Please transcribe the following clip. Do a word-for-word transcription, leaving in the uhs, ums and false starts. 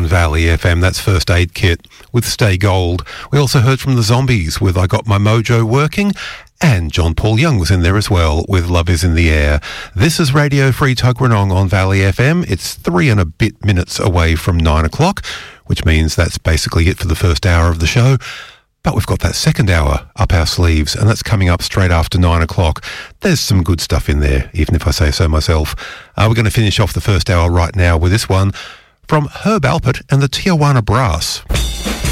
Valley F M. That's First Aid Kit with Stay Gold. We also heard from the Zombies with I Got My Mojo Working, and John Paul Young was in there as well with Love Is in the Air. This is Radio Free Tuggeranong on Valley F M. It's three and a bit minutes away from nine o'clock, which means that's basically it for the first hour of the show. But we've got that second hour up our sleeves, and that's coming up straight after nine o'clock. There's some good stuff in there, even if I say so myself. Uh, we're going to finish off the first hour right now with this one from Herb Alpert and the Tijuana Brass.